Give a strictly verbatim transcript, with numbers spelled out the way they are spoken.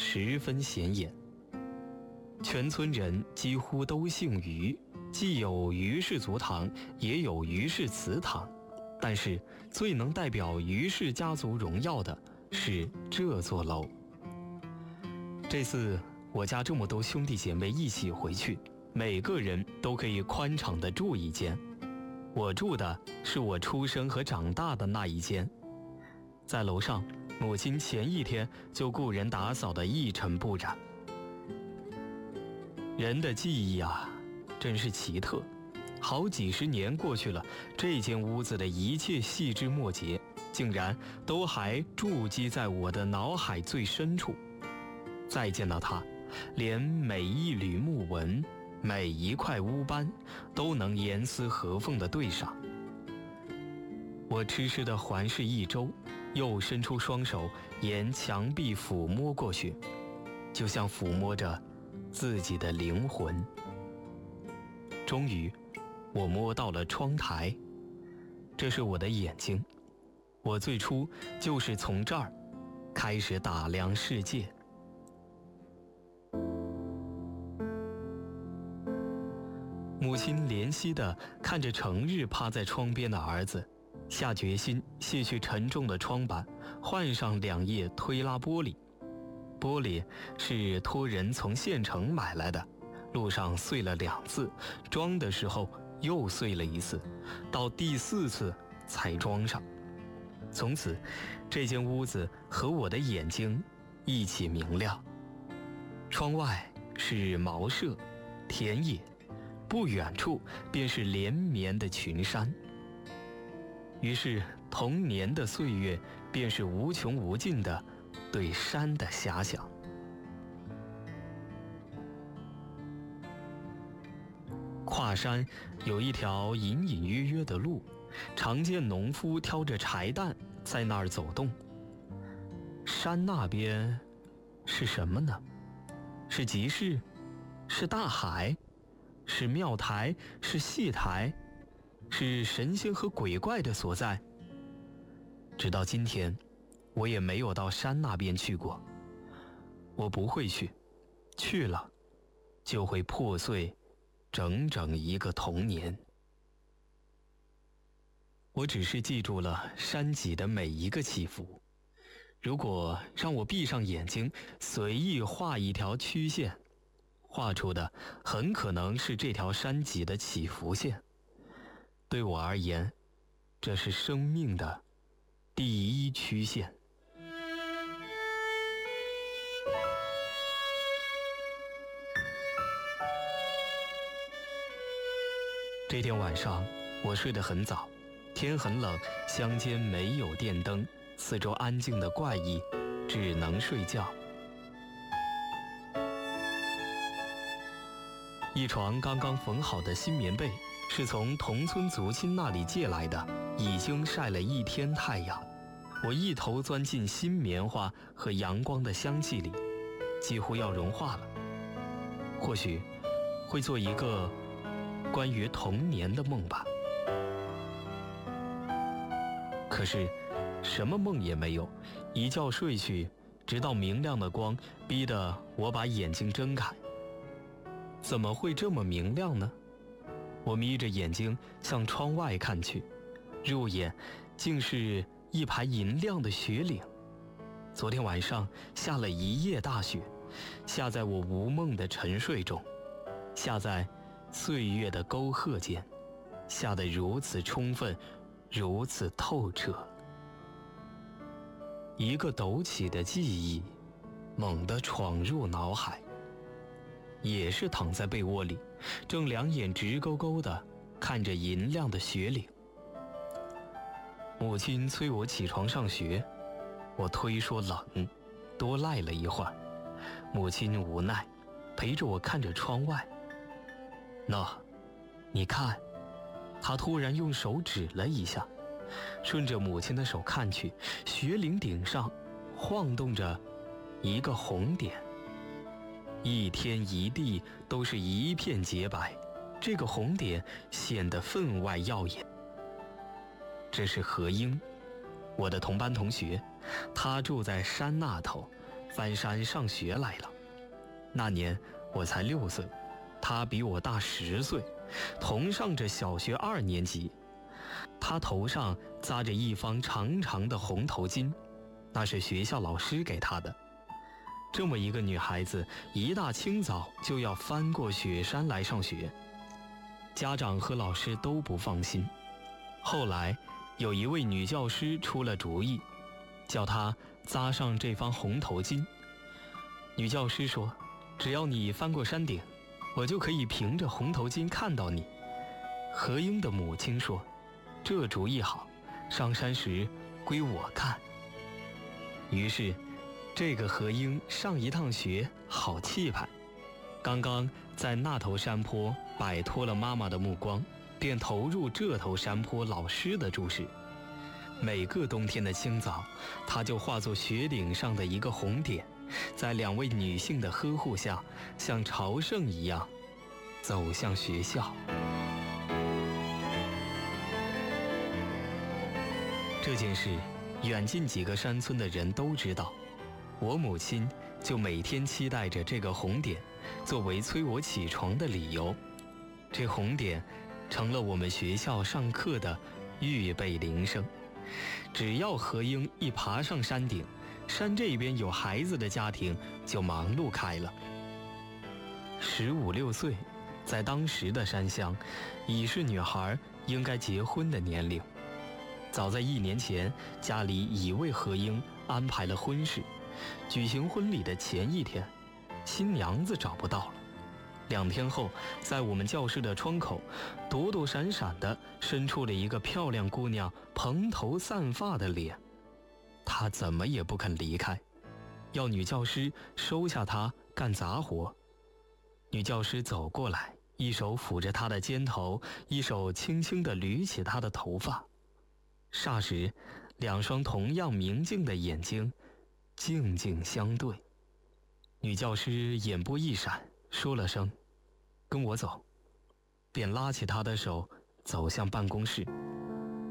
十分显眼。全村人几乎都姓于，既有于氏族堂，也有于氏祠堂，但是最能代表于氏家族荣耀的是这座楼。这次我家这么多兄弟姐妹一起回去，每个人都可以宽敞地住一间。我住的是我出生和长大的那一间。在楼上，母亲前一天就雇人打扫得一尘不染。人的记忆啊，真是奇特。好几十年过去了，这间屋子的一切细枝末节，竟然都还筑基在我的脑海最深处。再见到它，连每一缕木纹，每一块污斑，都能严丝合缝地对上。我痴痴地环视一周，又伸出双手沿墙壁抚摸过去，就像抚摸着自己的灵魂。终于，我摸到了窗台，这是我的眼睛。我最初就是从这儿开始打量世界。母亲怜惜地看着成日趴在窗边的儿子，下决心卸去沉重的窗板，换上两页推拉玻璃。玻璃是托人从县城买来的，路上碎了两次，装的时候又碎了一次，到第四次才装上。从此，这间屋子和我的眼睛一起明亮。窗外是茅舍、田野，不远处便是连绵的群山。于是童年的岁月便是无穷无尽的对山的遐想。跨山有一条隐隐约约的路，常见农夫挑着柴担在那儿走动。山那边是什么呢？是集市？是大海？是庙台？是戏台？是神仙和鬼怪的所在？直到今天，我也没有到山那边去过。我不会去，去了就会破碎整整一个童年。我只是记住了山脊的每一个起伏。如果让我闭上眼睛，随意画一条曲线，画出的很可能是这条山脊的起伏线。对我而言，这是生命的第一曲线。这天晚上，我睡得很早，天很冷，乡间没有电灯，四周安静的怪异，只能睡觉。一床刚刚缝好的新棉被，是从同村族亲那里借来的，已经晒了一天太阳。我一头钻进新棉花和阳光的香气里，几乎要融化了。或许会做一个关于童年的梦吧。可是什么梦也没有，一觉睡去，直到明亮的光逼得我把眼睛睁开。怎么会这么明亮呢？我眯着眼睛向窗外看去，入眼竟是一排银亮的雪岭。昨天晚上下了一夜大雪，下在我无梦的沉睡中，下在岁月的沟壑间，下得如此充分，如此透彻。一个陡起的记忆猛地闯入脑海，也是躺在被窝里，正两眼直勾勾地看着银亮的雪岭。母亲催我起床上学，我推说冷，多赖了一会儿。母亲无奈，陪着我看着窗外。那，你看，她突然用手指了一下，顺着母亲的手看去，雪岭顶上晃动着一个红点，一天一地都是一片洁白，这个红点显得分外耀眼。这是何英，我的同班同学，他住在山那头， 翻山上学来了。那年我才六岁，他比我大十岁，同上着小学二年级。他头上扎着一方长长的红头巾，那是学校老师给他的。这么一个女孩子，一大清早就要翻过雪山来上学，家长和老师都不放心。后来有一位女教师出了主意，叫她扎上这方红头巾。女教师说，只要你翻过山顶，我就可以凭着红头巾看到你。何英的母亲说，这主意好，上山时归我看。于是这个何英上一趟学好气派，刚刚在那头山坡摆脱了妈妈的目光，便投入这头山坡老师的注视。每个冬天的清早，他就化作雪顶上的一个红点，在两位女性的呵护下，像朝圣一样走向学校。这件事远近几个山村的人都知道，我母亲就每天期待着这个红点作为催我起床的理由。这红点成了我们学校上课的预备铃声。只要何英一爬上山顶，山这边有孩子的家庭就忙碌开了。十五六岁，在当时的山乡，已是女孩应该结婚的年龄。早在一年前，家里已为何英安排了婚事。举行婚礼的前一天，新娘子找不到了。两天后，在我们教室的窗口，躲躲闪闪地伸出了一个漂亮姑娘蓬头散发的脸。她怎么也不肯离开，要女教师收下她干杂活。女教师走过来，一手抚着她的肩头，一手轻轻地捋起她的头发。霎时，两双同样明净的眼睛静静相对。女教师眼波一闪，说了声跟我走，便拉起她的手走向办公室。